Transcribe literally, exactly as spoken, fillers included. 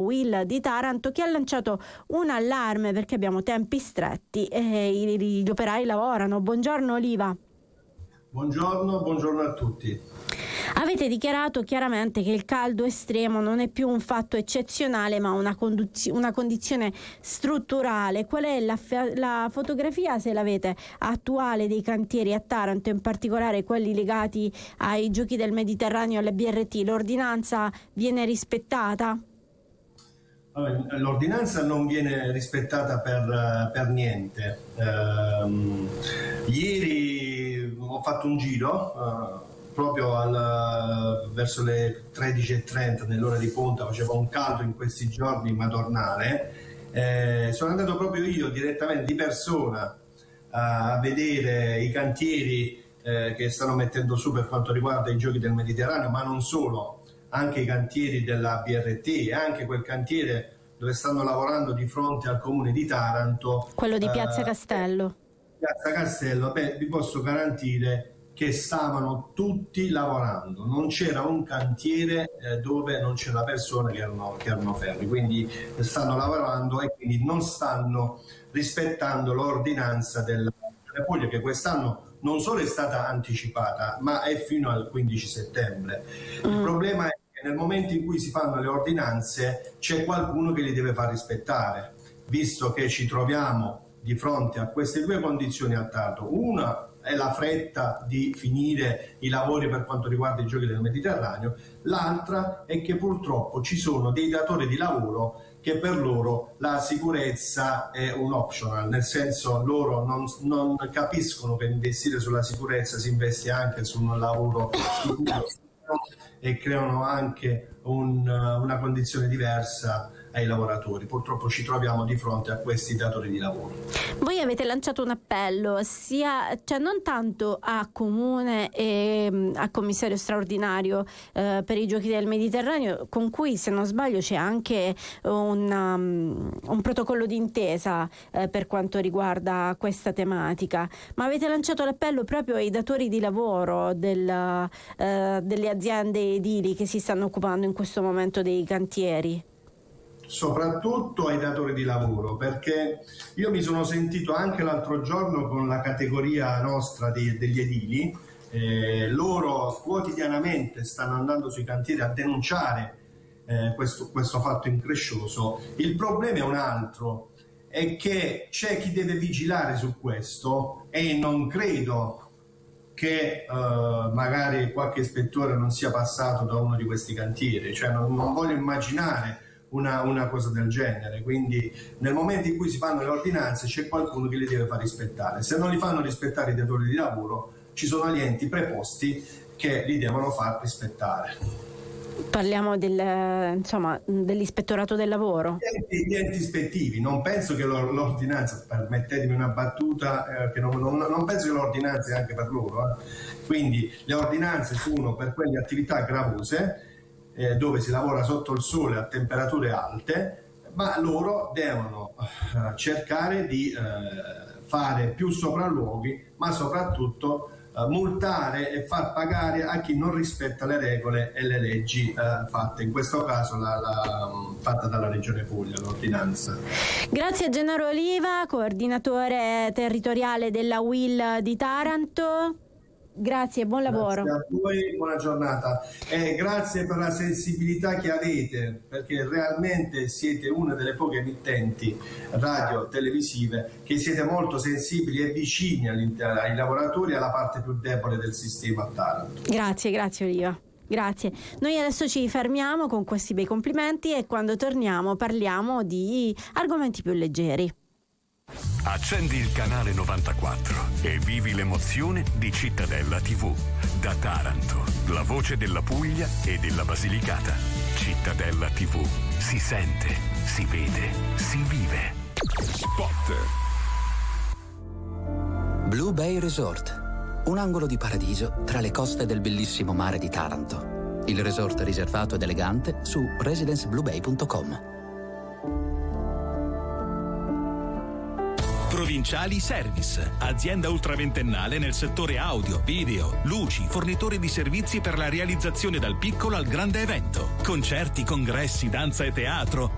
Will di Taranto, che ha lanciato un allarme perché abbiamo tempi stretti e gli operai lavorano. Buongiorno Oliva. Buongiorno, buongiorno a tutti. Avete dichiarato chiaramente che il caldo estremo non è più un fatto eccezionale ma una, conduzio- una condizione strutturale. Qual è la, fa- la fotografia, se l'avete, attuale dei cantieri a Taranto, in particolare quelli legati ai Giochi del Mediterraneo e alle B R T? L'ordinanza viene rispettata? Allora, l'ordinanza non viene rispettata per, per niente. Eh, ieri ho fatto un giro eh, proprio al, verso le tredici e trenta, nell'ora di punta, faceva un caldo in questi giorni madornale. Eh, sono andato proprio io direttamente di persona a vedere i cantieri eh, che stanno mettendo su per quanto riguarda i Giochi del Mediterraneo, ma non solo, anche i cantieri della B R T e anche quel cantiere dove stanno lavorando di fronte al comune di Taranto, quello di Piazza eh, Castello. Piazza Castello, beh, vi posso garantire che stavano tutti lavorando, non c'era un cantiere eh, dove non c'era persone che erano, che erano fermi, quindi stanno lavorando e quindi non stanno rispettando l'ordinanza della Puglia, che quest'anno non solo è stata anticipata ma è fino al quindici settembre. Il mm. problema è che nel momento in cui si fanno le ordinanze c'è qualcuno che li deve far rispettare, visto che ci troviamo di fronte a queste due condizioni a Taranto. Una è la fretta di finire i lavori per quanto riguarda i Giochi del Mediterraneo, l'altra è che purtroppo ci sono dei datori di lavoro che per loro la sicurezza è un optional, nel senso loro non, non capiscono che investire sulla sicurezza si investe anche su un lavoro sicuro e creano anche un, una condizione diversa ai lavoratori. Purtroppo ci troviamo di fronte a questi datori di lavoro. Voi avete lanciato un appello sia, cioè non tanto a Comune e a Commissario straordinario eh, per i Giochi del Mediterraneo, con cui, se non sbaglio, c'è anche un, um, un protocollo d'intesa eh, per quanto riguarda questa tematica, ma avete lanciato l'appello proprio ai datori di lavoro del, eh, delle aziende edili che si stanno occupando in questo momento dei cantieri. Soprattutto ai datori di lavoro, perché io mi sono sentito anche l'altro giorno con la categoria nostra dei, degli edili, eh, loro quotidianamente stanno andando sui cantieri a denunciare eh, questo, questo fatto increscioso. Il problema è un altro, è che c'è chi deve vigilare su questo e non credo che uh, magari qualche ispettore non sia passato da uno di questi cantieri, cioè non, non voglio immaginare Una, una cosa del genere. Quindi nel momento in cui si fanno le ordinanze c'è qualcuno che le deve far rispettare. Se non li fanno rispettare i datori di lavoro, ci sono gli enti preposti che li devono far rispettare. Parliamo del, insomma, dell'ispettorato del lavoro. Gli enti, gli enti ispettivi, non penso che l'ordinanza, permettetemi una battuta, eh, che non, non, non penso che l'ordinanza è anche per loro. Eh. Quindi le ordinanze sono per quelle attività gravose, Eh, dove si lavora sotto il sole a temperature alte, ma loro devono eh, cercare di eh, fare più sopralluoghi, ma soprattutto eh, multare e far pagare a chi non rispetta le regole e le leggi eh, fatte, in questo caso la, la, fatta dalla Regione Puglia, l'ordinanza. Grazie a Gennaro Oliva, coordinatore territoriale della U I L di Taranto. Grazie, buon lavoro. Grazie a voi, buona giornata e grazie per la sensibilità che avete, perché realmente siete una delle poche emittenti radio televisive che siete molto sensibili e vicini ai lavoratori e alla parte più debole del sistema a Taranto. Grazie, grazie Oliva. Grazie. Noi adesso ci fermiamo con questi bei complimenti e quando torniamo parliamo di argomenti più leggeri. Accendi il canale novantaquattro e vivi l'emozione di Cittadella tivù. Da Taranto, la voce della Puglia e della Basilicata. Cittadella tivù. Si sente, si vede, si vive. Spot. Blue Bay Resort. Un angolo di paradiso tra le coste del bellissimo mare di Taranto. Il resort riservato ed elegante su residence blue bay punto com. Provinciali Service, azienda ultraventennale nel settore audio, video, luci, fornitore di servizi per la realizzazione dal piccolo al grande evento, concerti, congressi, danza e teatro,